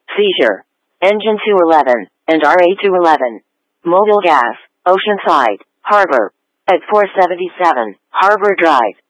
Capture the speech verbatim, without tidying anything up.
Seizure. Engine two eleven, and R A two eleven. Mobile Gas, Oceanside, Harbor. At four seventy-seven, Harbor Drive.